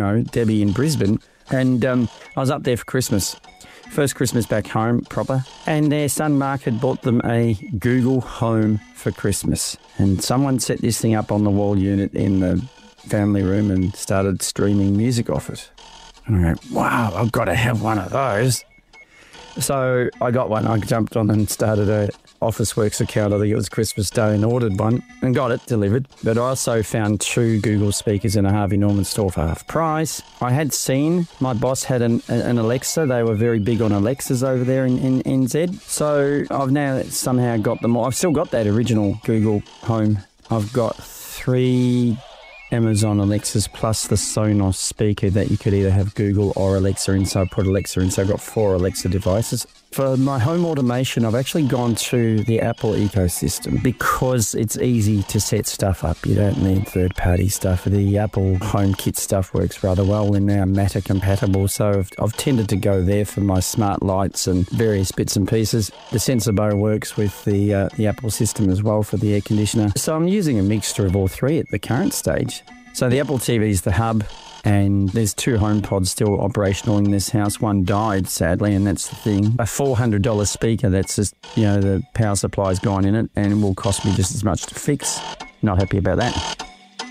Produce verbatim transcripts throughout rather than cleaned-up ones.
know, Debbie in Brisbane. And um, I was up there for Christmas. First Christmas back home proper. And their son Mark had bought them a Google Home for Christmas. And someone set this thing up on the wall unit in the family room and started streaming music off it. And I went, wow, I've got to have one of those. So I got one. I jumped on and started a Officeworks account. I think it was Christmas Day, and ordered one and got it delivered. But I also found two Google speakers in a Harvey Norman store for half price. I had seen my boss had an, an Alexa. They were very big on Alexas over there in, in N Z. So I've now somehow got them all. I've still got that original Google Home. I've got three Amazon Alexas plus the Sonos speaker that you could either have Google or Alexa in. So I put Alexa in, so I've got four Alexa devices. For my home automation, I've actually gone to the Apple ecosystem because it's easy to set stuff up. You don't need third-party stuff. The Apple HomeKit stuff works rather well. We're now Matter compatible, so I've, I've tended to go there for my smart lights and various bits and pieces. The Sensibo works with the, uh, the Apple system as well for the air conditioner. So I'm using a mixture of all three at the current stage. So the Apple T V is the hub, and there's two HomePods still operational in this house. One died, sadly, and that's the thing. A four hundred dollars speaker that's just, you know, the power supply's gone in it, and it will cost me just as much to fix. Not happy about that.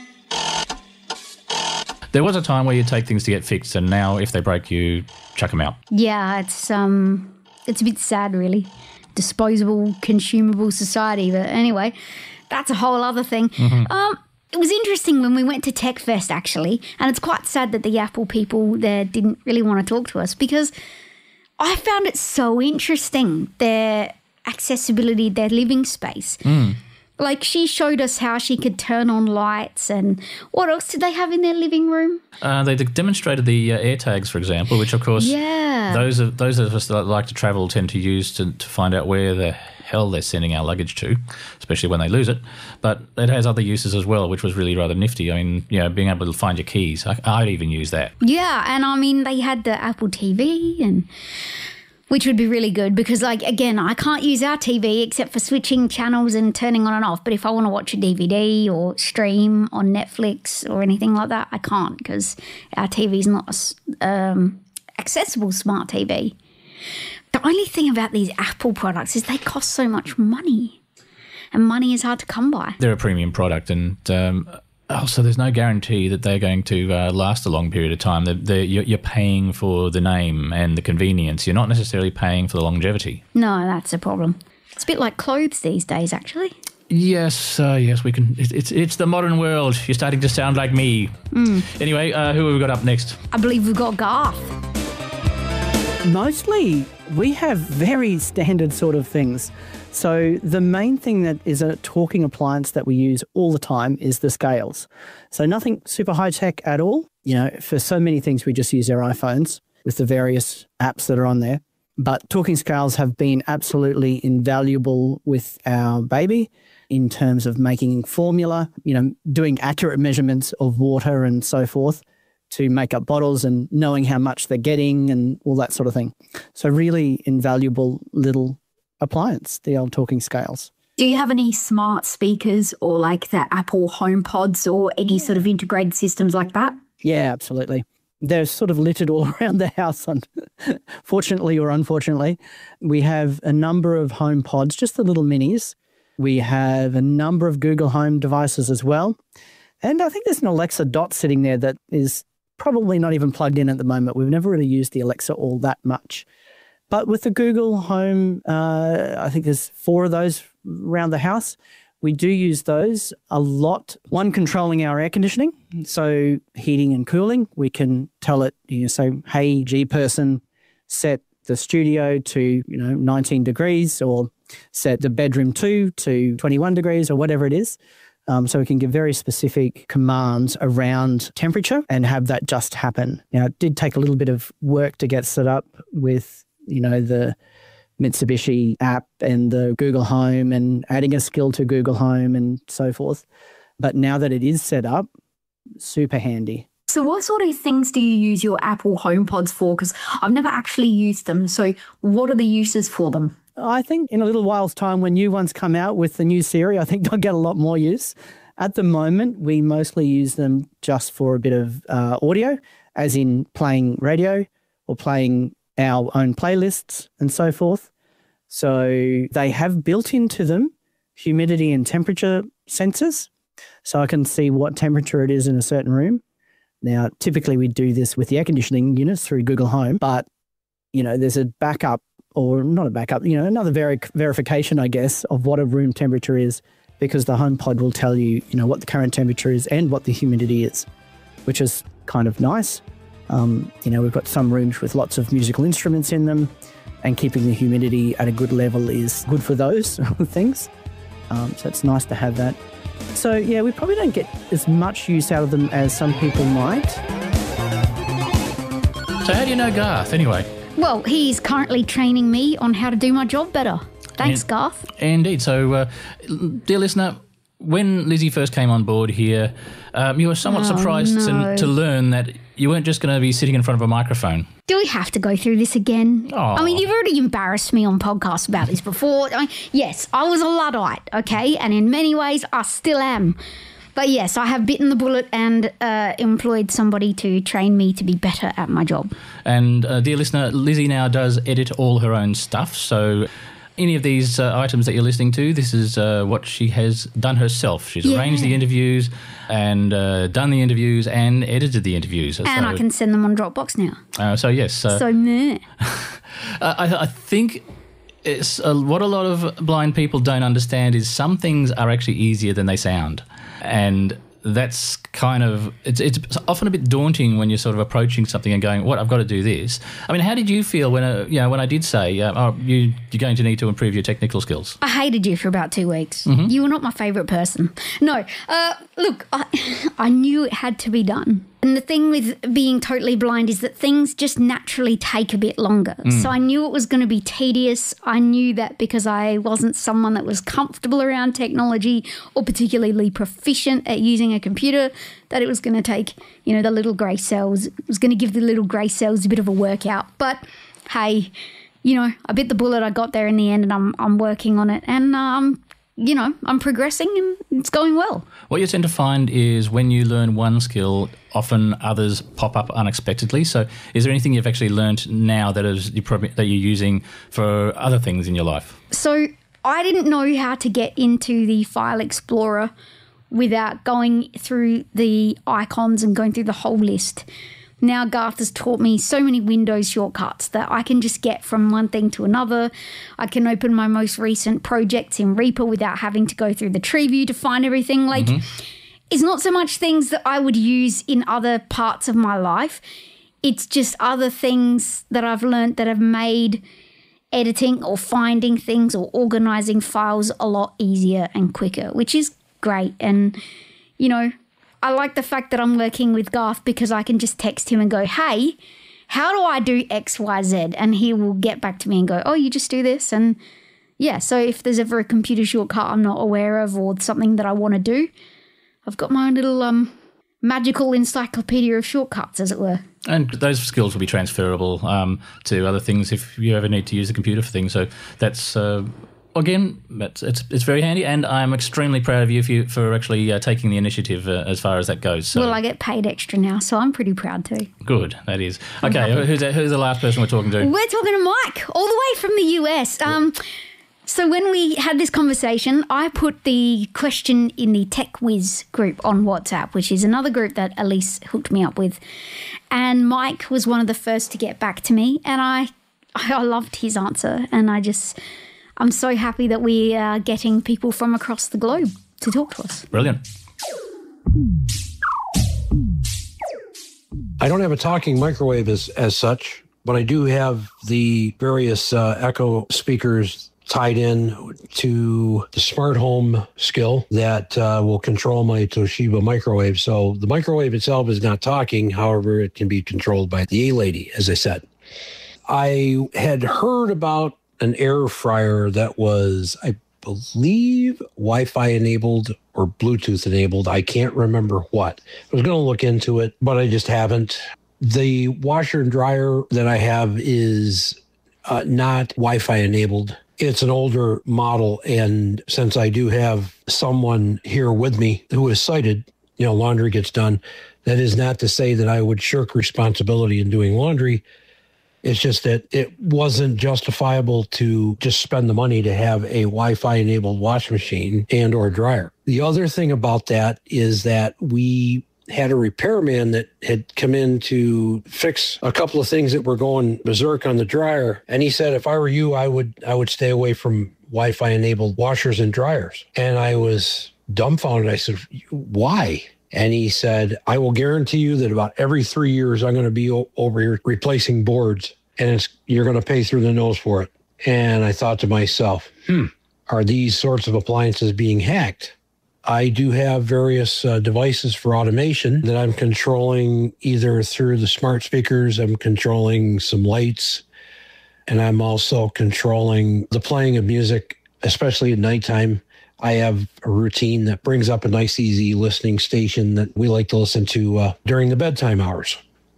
There was a time where you take things to get fixed, and now if they break, you chuck them out. Yeah, it's um, it's a bit sad, really. Disposable, consumable society. But anyway, that's a whole other thing. Mm-hmm. Um. It was interesting when we went to TechFest, actually, and it's quite sad that the Apple people there didn't really want to talk to us because I found it so interesting, their accessibility, their living space. Mm. Like, she showed us how she could turn on lights, and what else did they have in their living room? Uh, they demonstrated the uh, AirTags, for example, which, of course, yeah. those of, those of us that like to travel tend to use to, to find out where the hell they're sending our luggage to, especially when they lose it. But it has other uses as well, which was really rather nifty. I mean, you know, being able to find your keys. I, I'd even use that. Yeah, and I mean, they had the Apple T V, and which would be really good because, like, again, I can't use our T V except for switching channels and turning on and off. But if I want to watch a D V D or stream on Netflix or anything like that, I can't because our T V is not a um, accessible smart T V. The only thing about these Apple products is they cost so much money, and money is hard to come by. They're a premium product, and um, also there's no guarantee that they're going to uh, last a long period of time. They're, they're, you're paying for the name and the convenience. You're not necessarily paying for the longevity. No, that's a problem. It's a bit like clothes these days, actually. Yes, uh, yes, we can. It, it's it's the modern world. You're starting to sound like me. Mm. Anyway, uh, who have we got up next? I believe we've got Garth. Mostly we have very standard sort of things. So the main thing that is a talking appliance that we use all the time is the scales. So nothing super high tech at all. You know, for so many things we just use our iPhones with the various apps that are on there. But talking scales have been absolutely invaluable with our baby in terms of making formula, you know, doing accurate measurements of water and so forth, to make up bottles and knowing how much they're getting and all that sort of thing. So really invaluable little appliance, the old talking scales. Do you have any smart speakers or like the Apple HomePods or any sort of integrated systems like that? Yeah, absolutely. They're sort of littered all around the house, fortunately or unfortunately. We have a number of HomePods, just the little minis. We have a number of Google Home devices as well. And I think there's an Alexa Dot sitting there that is probably not even plugged in at the moment. We've never really used the Alexa all that much. But with the Google Home, uh, I think there's four of those around the house. We do use those a lot. One controlling our air conditioning, so heating and cooling. We can tell it, you know, say, hey, G person, set the studio to, you know, nineteen degrees, or set the bedroom two to twenty-one degrees, or whatever it is. Um, so we can give very specific commands around temperature and have that just happen. Now, it did take a little bit of work to get set up with, you know, the Mitsubishi app and the Google Home and adding a skill to Google Home and so forth. But now that it is set up, super handy. So what sort of things do you use your Apple HomePods for? Because I've never actually used them. So what are the uses for them? I think in a little while's time when new ones come out with the new Siri, I think they'll get a lot more use. At the moment, we mostly use them just for a bit of uh, audio, as in playing radio or playing our own playlists and so forth. So they have built into them humidity and temperature sensors, so I can see what temperature it is in a certain room. Now, typically we do this with the air conditioning units through Google Home, but, you know, there's a backup, or not a backup, you know, another veri- verification, I guess, of what a room temperature is, because the HomePod will tell you, you know, what the current temperature is and what the humidity is, which is kind of nice. Um, you know, we've got some rooms with lots of musical instruments in them, and keeping the humidity at a good level is good for those things. Um, so it's nice to have that. So, yeah, we probably don't get as much use out of them as some people might. So how do you know Garth, anyway? Well, he's currently training me on how to do my job better. Thanks, In- Garth. Indeed. So, uh, dear listener, when Lizzie first came on board here, um, you were somewhat Oh, surprised no. to, to learn that you weren't just going to be sitting in front of a microphone. Do we have to go through this again? Aw. I mean, you've already embarrassed me on podcasts about this before. I mean, yes, I was a Luddite, okay? And in many ways, I still am. But yes, I have bitten the bullet and uh, employed somebody to train me to be better at my job. And, uh, dear listener, Lizzie now does edit all her own stuff. So any of these uh, items that you're listening to, this is uh, what she has done herself. She's Yeah. arranged the interviews and uh, done the interviews and edited the interviews. And so, I can send them on Dropbox now. Uh, so, yes. Uh, So, meh. I, I think it's uh, what a lot of blind people don't understand is some things are actually easier than they sound. And that's kind of, it's it's often a bit daunting when you're sort of approaching something and going, what, I've got to do this. I mean, how did you feel when, uh, you know, when I did say, uh, oh, you, you're going to need to improve your technical skills? I hated you for about two weeks. Mm-hmm. You were not my favourite person. No, uh, look, I, I knew it had to be done. And the thing with being totally blind is that things just naturally take a bit longer. So I knew it was going to be tedious. I knew that because I wasn't someone that was comfortable around technology or particularly proficient at using a computer, that it was going to take, you know, the little grey cells. It was going to give the little grey cells a bit of a workout. But hey, you know, I bit the bullet. I got there in the end, and I'm I'm working on it, and um, you know, I'm progressing, and it's going well. What you tend to find is when you learn one skill, often others pop up unexpectedly. So is there anything you've actually learned now that is you probably, that you're using for other things in your life? So I didn't know how to get into the File Explorer without going through the icons and going through the whole list. Now Garth has taught me so many Windows shortcuts that I can just get from one thing to another. I can open my most recent projects in Reaper without having to go through the tree view to find everything. Like, mm-hmm. It's not so much things that I would use in other parts of my life. It's just other things that I've learned that have made editing or finding things or organising files a lot easier and quicker, which is great. And, you know, I like the fact that I'm working with Garth because I can just text him and go, hey, how do I do X, Y, Z? And he will get back to me and go, oh, you just do this. And yeah, so if there's ever a computer shortcut I'm not aware of or something that I want to do, I've got my own little um, magical encyclopedia of shortcuts, as it were. And those skills will be transferable um, to other things if you ever need to use the computer for things. So that's... Uh, Again, it's, it's it's very handy, and I'm extremely proud of you for, you, for actually uh, taking the initiative uh, as far as that goes. So. Well, I get paid extra now, so I'm pretty proud too. Good, that is. Okay, who's, that, who's the last person we're talking to? We're talking to Mike, all the way from the U S. Um, so when we had this conversation, I put the question in the Tech Whiz group on WhatsApp, which is another group that Elise hooked me up with. And Mike was one of the first to get back to me, and I, I loved his answer, and I just... I'm so happy that we are getting people from across the globe to talk to us. Brilliant. I don't have a talking microwave as, as such, but I do have the various uh, Echo speakers tied in to the smart home skill that uh, will control my Toshiba microwave. So the microwave itself is not talking. However, it can be controlled by the A-Lady, as I said. I had heard about an air fryer that was, I believe, Wi-Fi enabled or Bluetooth enabled. I can't remember what. I was going to look into it, but I just haven't. The washer and dryer that I have is uh, not Wi-Fi enabled. It's an older model. And since I do have someone here with me who is sighted, you know, laundry gets done. That is not to say that I would shirk responsibility in doing laundry. It's just that it wasn't justifiable to just spend the money to have a Wi-Fi enabled washing machine and or dryer. The other thing about that is that we had a repairman that had come in to fix a couple of things that were going berserk on the dryer. And he said, if I were you, I would I would stay away from Wi-Fi enabled washers and dryers. And I was dumbfounded. I said, why? And he said, I will guarantee you that about every three years, I'm going to be o- over here replacing boards, and it's, you're going to pay through the nose for it. And I thought to myself, hmm, are these sorts of appliances being hacked? I do have various uh, devices for automation that I'm controlling either through the smart speakers. I'm controlling some lights, and I'm also controlling the playing of music, especially at nighttime. I have a routine that brings up a nice, easy listening station that we like to listen to uh, during the bedtime hours.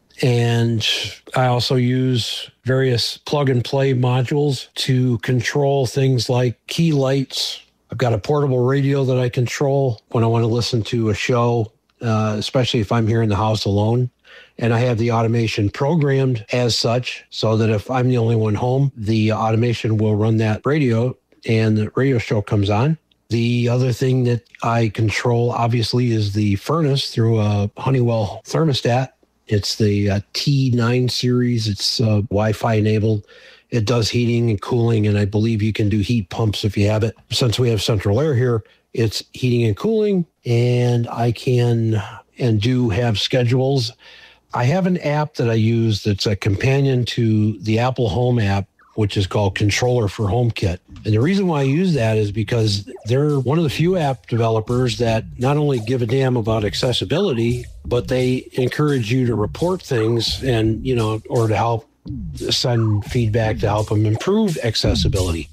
And I also use various plug and play modules to control things like key lights. I've got a portable radio that I control when I want to listen to a show, uh, especially if I'm here in the house alone. And I have the automation programmed as such so that if I'm the only one home, the automation will run that radio and the radio show comes on. The other thing that I control, obviously, is the furnace through a Honeywell thermostat. It's the uh, T nine series. It's uh, Wi-Fi enabled. It does heating and cooling, and I believe you can do heat pumps if you have it. Since we have central air here, it's heating and cooling, and I can and do have schedules. I have an app that I use that's a companion to the Apple Home app, which is called Controller for HomeKit. And the reason why I use that is because they're one of the few app developers that not only give a damn about accessibility, but they encourage you to report things and, you know, or to help send feedback to help them improve accessibility.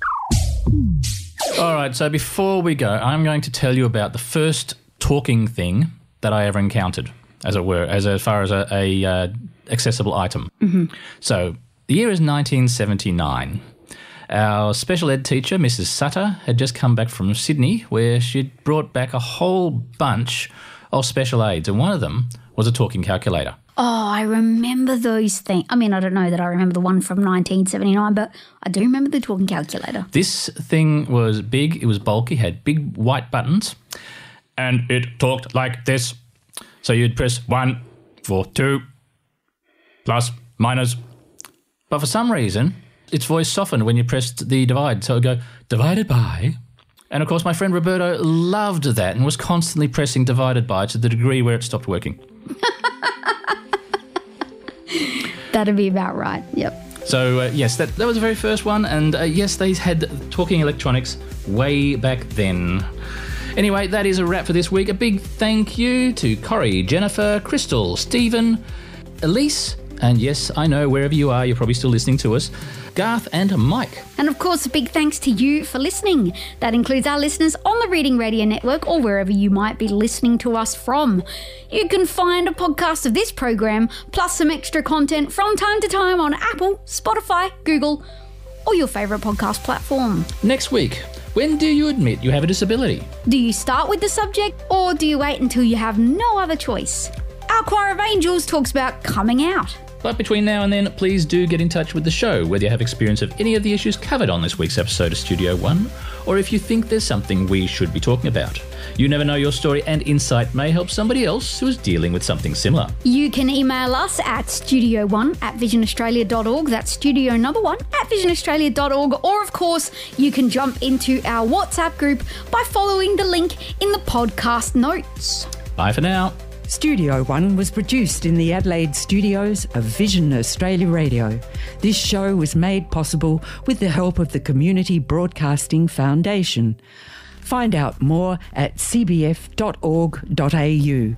All right, so before we go, I'm going to tell you about the first talking thing that I ever encountered, as it were, as, as far as a, a uh, accessible item. Mm-hmm. So the year is nineteen seventy-nine. Our special ed teacher, Missus Sutter, had just come back from Sydney, where she'd brought back a whole bunch of special aids, and one of them was a talking calculator. Oh, I remember those things. I mean, I don't know that I remember the one from nineteen seventy-nine, but I do remember the talking calculator. This thing was big, it was bulky, had big white buttons, and it talked like this. So you'd press one for two, plus, minus. But for some reason, its voice softened when you pressed the divide. So it would go, divided by. And of course, my friend Roberto loved that and was constantly pressing divided by to the degree where it stopped working. That'd be about right, yep. So, uh, yes, that, that was the very first one. And uh, yes, they had talking electronics way back then. Anyway, that is a wrap for this week. A big thank you to Corrie, Jennifer, Crystal, Stephen, Elise, and yes, I know wherever you are, you're probably still listening to us, Garth and Mike. And of course, a big thanks to you for listening. That includes our listeners on the Reading Radio Network or wherever you might be listening to us from. You can find a podcast of this program, plus some extra content from time to time on Apple, Spotify, Google, or your favourite podcast platform. Next week, when do you admit you have a disability? Do you start with the subject, or do you wait until you have no other choice? Our Choir of Angels talks about coming out. But between now and then, please do get in touch with the show, whether you have experience of any of the issues covered on this week's episode of Studio One, or if you think there's something we should be talking about. You never know, your story and insight may help somebody else who is dealing with something similar. You can email us at studio one at vision australia dot org. That's studio number one at vision australia dot org. Or, of course, you can jump into our WhatsApp group by following the link in the podcast notes. Bye for now. Studio One was produced in the Adelaide studios of Vision Australia Radio. This show was made possible with the help of the Community Broadcasting Foundation. Find out more at c b f dot org dot a u.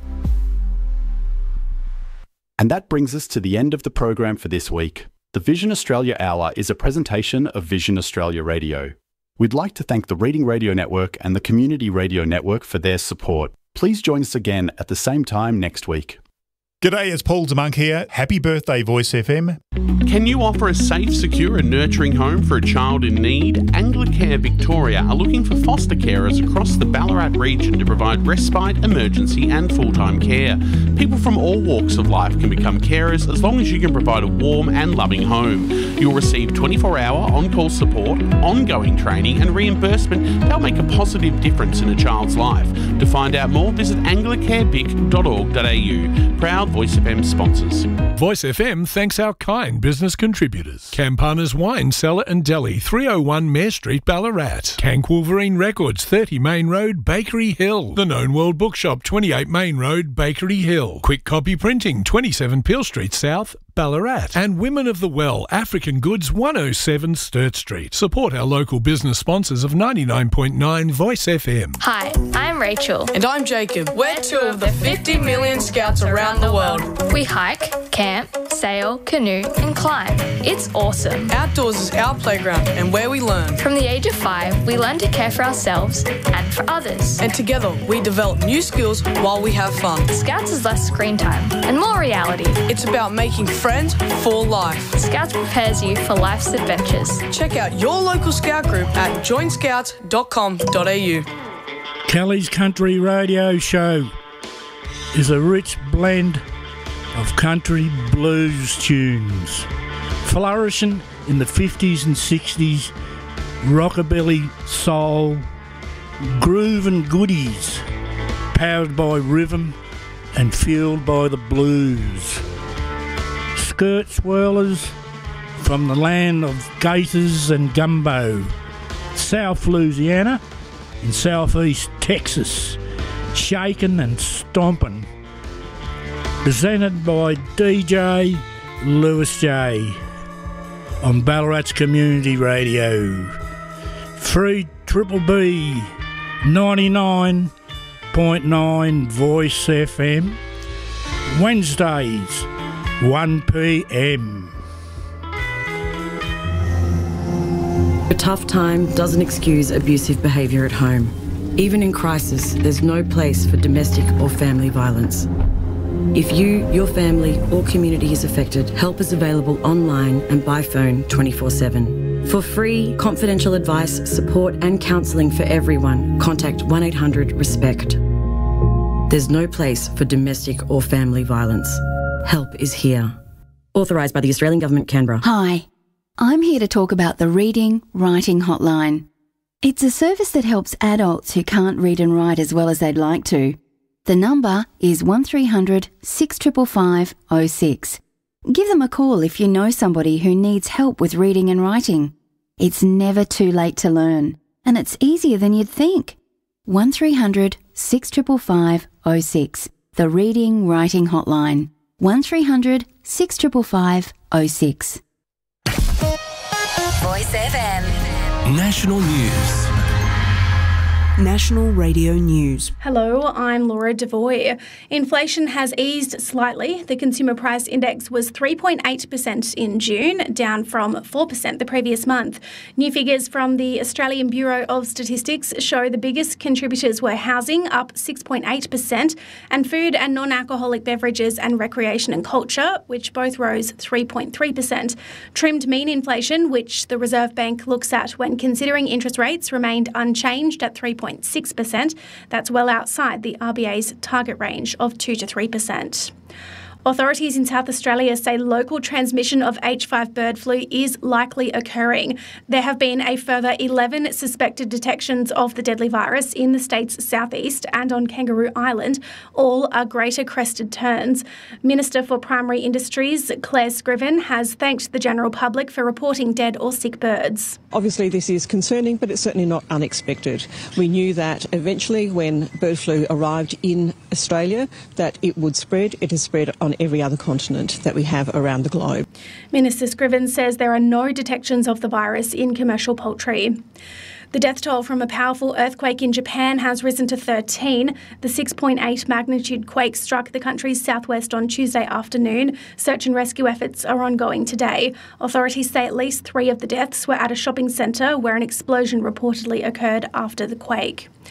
And that brings us to the end of the program for this week. The Vision Australia Hour is a presentation of Vision Australia Radio. We'd like to thank the Reading Radio Network and the Community Radio Network for their support. Please join us again at the same time next week. G'day, it's Paul DeMonk here. Happy birthday, Voice F M. Can you offer a safe, secure and nurturing home for a child in need? Anglicare Victoria are looking for foster carers across the Ballarat region to provide respite, emergency and full-time care. People from all walks of life can become carers as long as you can provide a warm and loving home. You'll receive twenty-four hour on-call support, ongoing training and reimbursement that'll make a positive difference in a child's life. To find out more, visit anglicare vic dot org dot a u. Proud Voice F M sponsors. Voice F M thanks our kind business contributors. Campana's Wine Cellar and Deli, three oh one Mare Street, Ballarat. Cank Wolverine Records, thirty Main Road, Bakery Hill. The Known World Bookshop, twenty-eight Main Road, Bakery Hill. Quick Copy Printing, twenty-seven Peel Street South, Ballarat. And Women of the Well, African Goods, one oh seven Sturt Street. Support our local business sponsors of ninety-nine point nine Voice F M. Hi, I'm Rachel. And I'm Jacob. We're two of the fifty million scouts around the world. We hike, camp, sail, canoe and climb. It's awesome. Outdoors is our playground and where we learn. From the age of five, we learn to care for ourselves and for others. And together, we develop new skills while we have fun. Scouts is less screen time and more reality. It's about making friends for life. Scouts prepares you for life's adventures. Check out your local scout group at join scouts dot com dot a u. Kelly's Country Radio Show is a rich blend of country blues tunes, flourishing in the fifties and sixties, rockabilly, soul, groove and goodies, powered by rhythm and fueled by the blues. Skirt swirlers from the land of gators and gumbo, South Louisiana and Southeast Texas, shaking and stomping. Presented by D J Lewis J on Ballarat's Community Radio. Free Triple B ninety-nine point nine Voice F M. Wednesdays, one p m. A tough time doesn't excuse abusive behaviour at home. Even in crisis, there's no place for domestic or family violence. If you, your family or community is affected, help is available online and by phone twenty-four seven. For free, confidential advice, support and counselling for everyone, contact one eight hundred RESPECT. There's no place for domestic or family violence. Help is here. Authorised by the Australian Government, Canberra. Hi, I'm here to talk about the Reading Writing Hotline. It's a service that helps adults who can't read and write as well as they'd like to. The number is one three hundred, six five five, oh six. Give them a call if you know somebody who needs help with reading and writing. It's never too late to learn, and it's easier than you'd think. one three hundred, six five five, oh six. The Reading Writing Hotline. one three hundred, six five five, oh six. Voice F M. National News. National Radio News. Hello, I'm Laura Devoy. Inflation has eased slightly. The Consumer Price Index was three point eight percent in June, down from four percent the previous month. New figures from the Australian Bureau of Statistics show the biggest contributors were housing, up six point eight percent, and food and non-alcoholic beverages and recreation and culture, which both rose three point three percent. Trimmed mean inflation, which the Reserve Bank looks at when considering interest rates, remained unchanged at three point six percent. That's well outside the R B A's target range of two to three percent. Authorities in South Australia say local transmission of H five bird flu is likely occurring. There have been a further eleven suspected detections of the deadly virus in the state's southeast and on Kangaroo Island. All are greater crested terns. Minister for Primary Industries, Claire Scriven, has thanked the general public for reporting dead or sick birds. Obviously this is concerning, but it's certainly not unexpected. We knew that eventually when bird flu arrived in Australia that it would spread. It has spread on every other continent that we have around the globe. Minister Scriven says there are no detections of the virus in commercial poultry. The death toll from a powerful earthquake in Japan has risen to thirteen. The six point eight magnitude quake struck the country's southwest on Tuesday afternoon. Search and rescue efforts are ongoing today. Authorities say at least three of the deaths were at a shopping centre where an explosion reportedly occurred after the quake.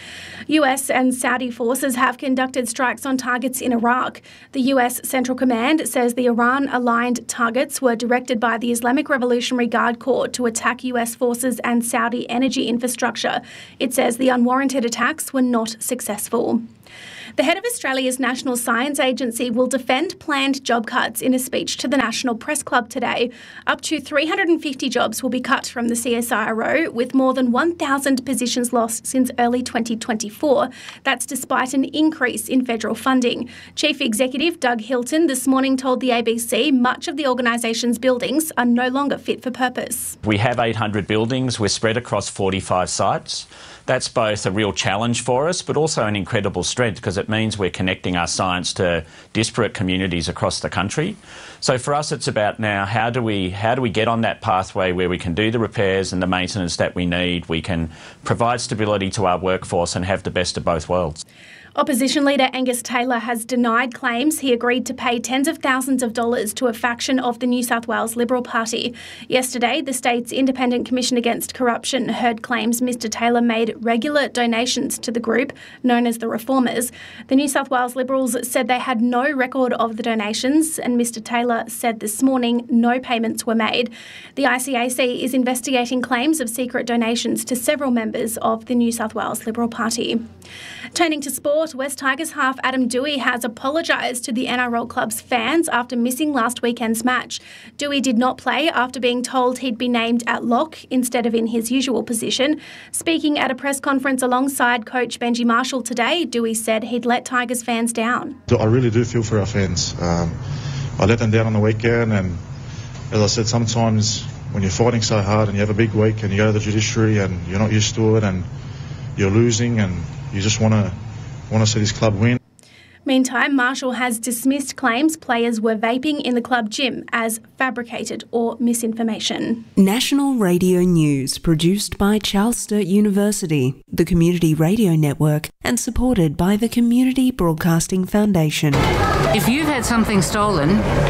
U S and Saudi forces have conducted strikes on targets in Iraq. The U S Central Command says the Iran-aligned targets were directed by the Islamic Revolutionary Guard Corps to attack U S forces and Saudi energy infrastructure. It says the unwarranted attacks were not successful. The head of Australia's National Science Agency will defend planned job cuts in a speech to the National Press Club today. Up to three hundred fifty jobs will be cut from the C S I R O, with more than one thousand positions lost since early twenty twenty-four. That's despite an increase in federal funding. Chief Executive Doug Hilton this morning told the A B C much of the organisation's buildings are no longer fit for purpose. We have eight hundred buildings. We're spread across forty-five sites. That's both a real challenge for us, but also an incredible strength, because it means we're connecting our science to disparate communities across the country. So for us, it's about now how do we how do we get on that pathway where we can do the repairs and the maintenance that we need, we can provide stability to our workforce and have the best of both worlds. Opposition leader Angus Taylor has denied claims he agreed to pay tens of thousands of dollars to a faction of the New South Wales Liberal Party. Yesterday, the state's Independent Commission Against Corruption heard claims Mr Taylor made regular donations to the group, known as the Reformers. The New South Wales Liberals said they had no record of the donations, and Mr Taylor said this morning no payments were made. The I C A C is investigating claims of secret donations to several members of the New South Wales Liberal Party. Turning to sport, West Tigers half Adam Doueihi has apologised to the N R L club's fans after missing last weekend's match. Doueihi did not play after being told he'd be named at lock instead of in his usual position. Speaking at a press conference alongside coach Benji Marshall today, Doueihi said he'd let Tigers fans down. I really do feel for our fans. Um, I let them down on the weekend, and as I said, sometimes when you're fighting so hard and you have a big week and you go to the judiciary and you're not used to it and you're losing and you just want to want to see this club win. Meantime, Marshall has dismissed claims players were vaping in the club gym as fabricated or misinformation. National Radio News, produced by Charles Sturt University, the Community Radio Network, and supported by the Community Broadcasting Foundation. If you've had something stolen,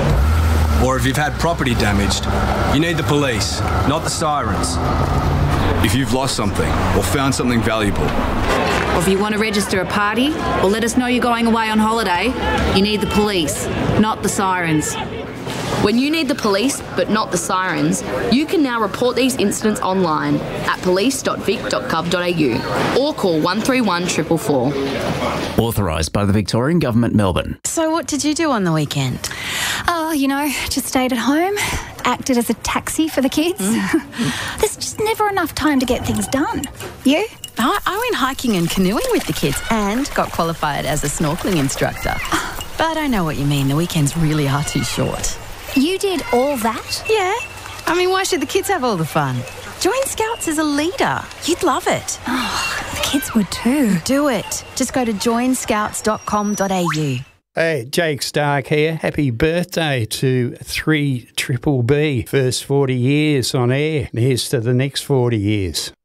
or if you've had property damaged, you need the police, not the sirens. If you've lost something or found something valuable, or if you want to register a party or let us know you're going away on holiday, you need the police, not the sirens. When you need the police but not the sirens, you can now report these incidents online at police dot vic dot gov dot a u or call one three one four four four. Authorised by the Victorian Government, Melbourne. So what did you do on the weekend? Oh, you know, just stayed at home, acted as a taxi for the kids. Mm. There's just never enough time to get things done. You? I, I went hiking and canoeing with the kids and got qualified as a snorkelling instructor. But I know what you mean. The weekends really are too short. You did all that? Yeah. I mean, why should the kids have all the fun? Join Scouts as a leader. You'd love it. Oh, the kids would too. Do it. Just go to join scouts dot com dot a u. Hey, Jake Stark here. Happy birthday to three Triple B. First forty years on air. And here's to the next forty years.